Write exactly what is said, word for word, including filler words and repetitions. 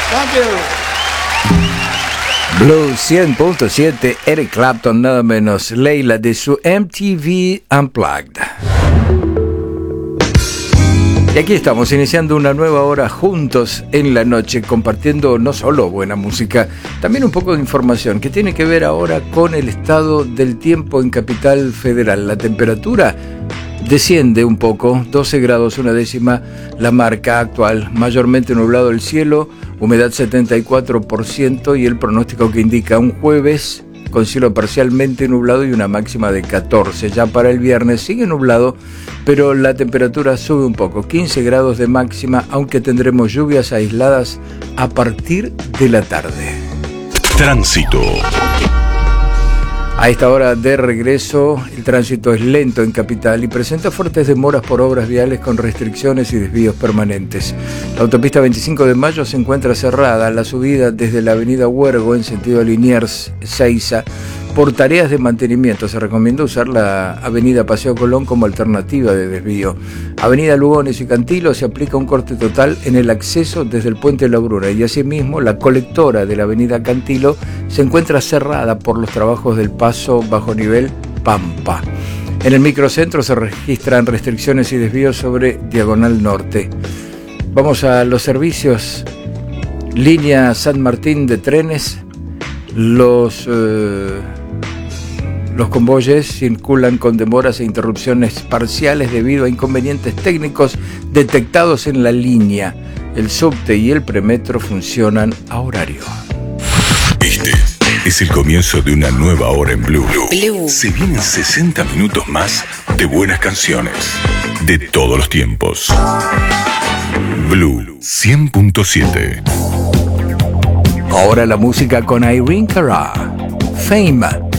Thank you. Blue cien punto siete, Eric Clapton, nada menos, Leila, de su M T V Unplugged. Y aquí estamos, iniciando una nueva hora juntos en la noche, compartiendo no solo buena música, también un poco de información que tiene que ver ahora con el estado del tiempo en Capital Federal. La temperatura desciende un poco, doce grados una décima, la marca actual, mayormente nublado el cielo, humedad setenta y cuatro por ciento y el pronóstico que indica un jueves con cielo parcialmente nublado y una máxima de catorce. Ya para el viernes sigue nublado, pero la temperatura sube un poco, quince grados de máxima, aunque tendremos lluvias aisladas a partir de la tarde. Tránsito. A esta hora de regreso, el tránsito es lento en Capital y presenta fuertes demoras por obras viales con restricciones y desvíos permanentes. La autopista veinticinco de mayo se encuentra cerrada, la subida desde la avenida Huergo en sentido Liniers-Seiza por tareas de mantenimiento. Se recomienda usar la avenida Paseo Colón como alternativa de desvío. Avenida Lugones y Cantilo se aplica un corte total en el acceso desde el puente La Bruna y asimismo la colectora de la avenida Cantilo se encuentra cerrada por los trabajos del paso bajo nivel Pampa. En el microcentro se registran restricciones y desvíos sobre Diagonal Norte. Vamos a los servicios. Línea San Martín de trenes. Los... Eh, Los convoyes circulan con demoras e interrupciones parciales debido a inconvenientes técnicos detectados en la línea. El subte y el premetro funcionan a horario. Este es el comienzo de una nueva hora en Blue. Blue. Se vienen sesenta minutos más de buenas canciones de todos los tiempos. Blue cien punto siete. Ahora la música con Irene Cara. Fame.